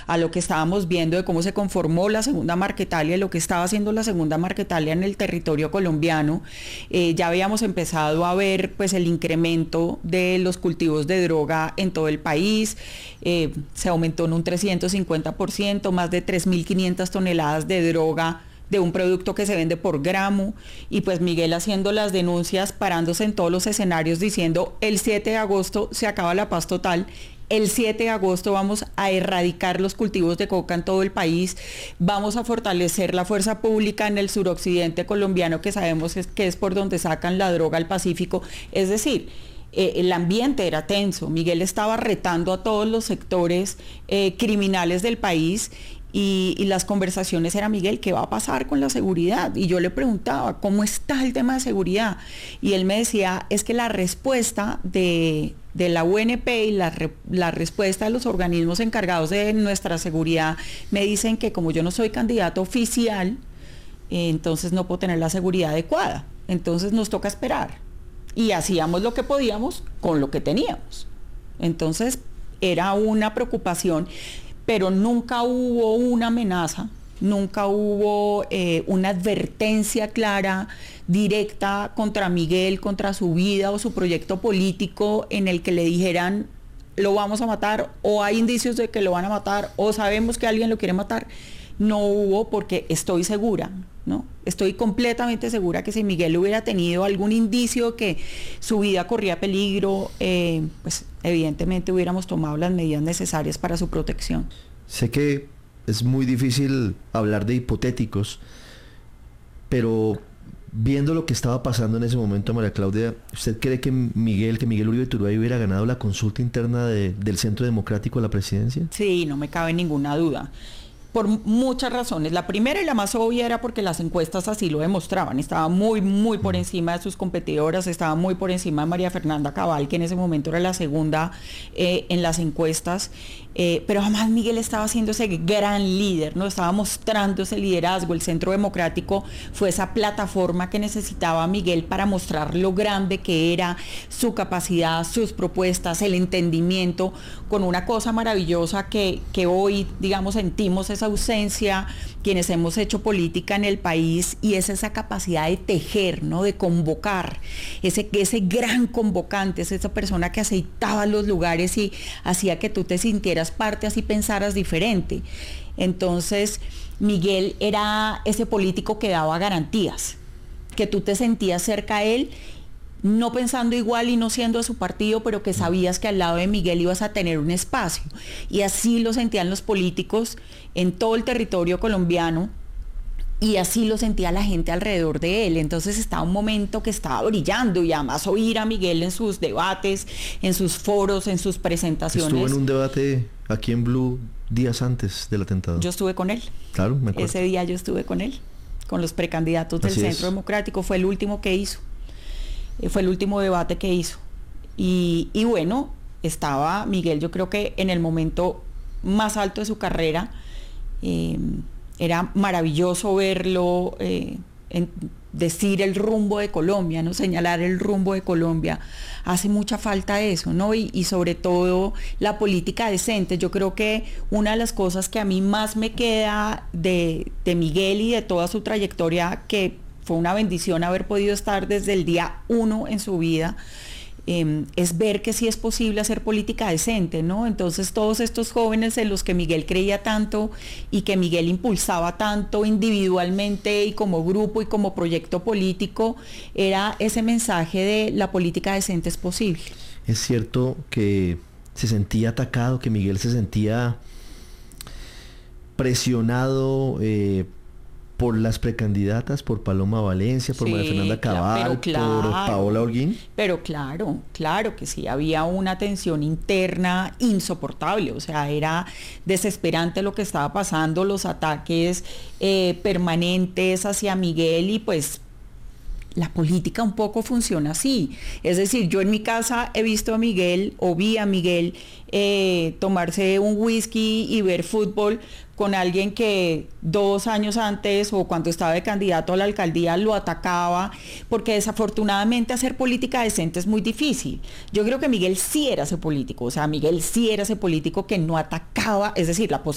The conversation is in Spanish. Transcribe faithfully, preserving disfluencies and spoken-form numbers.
a lo que estábamos viendo de cómo se conformó la segunda Marquetalia, lo que estaba haciendo la segunda Marquetalia en el territorio colombiano. Eh, ya habíamos empezado a ver pues el incremento de los cultivos de droga en todo el país, eh, se aumentó en un trescientos cincuenta por ciento, más de tres mil quinientas toneladas de droga de un producto que se vende por gramo, y pues Miguel haciendo las denuncias, parándose en todos los escenarios diciendo el siete de agosto se acaba la paz total, el siete de agosto vamos a erradicar los cultivos de coca en todo el país, vamos a fortalecer la fuerza pública en el suroccidente colombiano, que sabemos que es por donde sacan la droga al Pacífico. Es decir, Eh, el ambiente era tenso. Miguel estaba retando a todos los sectores eh, criminales del país, y, y las conversaciones eran: Miguel, ¿qué va a pasar con la seguridad? Y yo le preguntaba, ¿cómo está el tema de seguridad? Y él me decía, es que la respuesta de, de la U N P y la, la respuesta de los organismos encargados de nuestra seguridad me dicen que como yo no soy candidato oficial, eh, entonces no puedo tener la seguridad adecuada, entonces nos toca esperar. Y hacíamos lo que podíamos con lo que teníamos. Entonces era una preocupación, pero nunca hubo una amenaza, nunca hubo eh, una advertencia clara, directa contra Miguel, contra su vida o su proyecto político, en el que le dijeran lo vamos a matar, o hay indicios de que lo van a matar, o sabemos que alguien lo quiere matar. No hubo, porque estoy segura, ¿no? Estoy completamente segura que si Miguel hubiera tenido algún indicio que su vida corría peligro, eh, pues evidentemente hubiéramos tomado las medidas necesarias para su protección. Sé que es muy difícil hablar de hipotéticos, pero viendo lo que estaba pasando en ese momento, María Claudia, ¿usted cree que Miguel, que Miguel Uribe Turbay hubiera ganado la consulta interna de, del Centro Democrático a la presidencia? Sí, no me cabe ninguna duda. Por muchas razones. La primera y la más obvia era porque las encuestas así lo demostraban. Estaba muy, muy por encima de sus competidoras, estaba muy por encima de María Fernanda Cabal, que en ese momento era la segunda eh, en las encuestas. Eh, pero además Miguel estaba siendo ese gran líder, ¿no? Estaba mostrando ese liderazgo. El Centro Democrático fue esa plataforma que necesitaba Miguel para mostrar lo grande que era, su capacidad, sus propuestas, el entendimiento, con una cosa maravillosa que, que hoy, digamos, sentimos esa ausencia quienes hemos hecho política en el país, y es esa capacidad de tejer, ¿no? De convocar, ese, ese gran convocante, es esa persona que aceitaba los lugares y hacía que tú te sintieras parte, así pensaras diferente. Entonces Miguel era ese político que daba garantías, que tú te sentías cerca a él, no pensando igual y no siendo de su partido, pero que sabías que al lado de Miguel ibas a tener un espacio. Y así lo sentían los políticos en todo el territorio colombiano, y así lo sentía la gente alrededor de él. Entonces estaba un momento que estaba brillando, y además oír a Miguel en sus debates, en sus foros, en sus presentaciones. Estuvo en un debate aquí en Blue días antes del atentado. Yo estuve con él. Claro, me acuerdo. Ese día yo estuve con él, con los precandidatos del Así Centro es. Democrático. Fue el último que hizo. Fue el último debate que hizo. Y, y bueno, estaba Miguel, yo creo que en el momento más alto de su carrera. Eh, era maravilloso verlo eh, en decir el rumbo de Colombia, ¿no? Señalar el rumbo de Colombia. Hace mucha falta eso, ¿no? Y, y sobre todo la política decente. Yo creo que una de las cosas que a mí más me queda de, de Miguel y de toda su trayectoria, que fue una bendición haber podido estar desde el día uno en su vida, eh, es ver que sí es posible hacer política decente, ¿no? Entonces todos estos jóvenes en los que Miguel creía tanto y que Miguel impulsaba tanto individualmente y como grupo y como proyecto político, era ese mensaje de la política decente es posible. Es cierto que se sentía atacado, que Miguel se sentía presionado eh, por las precandidatas, por Paloma Valencia, por sí, María Fernanda Cabal, claro, por Paola Holguín. Pero claro, claro que sí, había una tensión interna insoportable, o sea, era desesperante lo que estaba pasando, los ataques eh, permanentes hacia Miguel, y pues la política un poco funciona así. Es decir, yo en mi casa he visto a Miguel, o vi a Miguel eh, tomarse un whisky y ver fútbol con alguien que dos años antes o cuando estaba de candidato a la alcaldía lo atacaba, porque desafortunadamente hacer política decente es muy difícil. Yo creo que Miguel sí era ese político, o sea, Miguel sí era ese político que no atacaba, es decir, la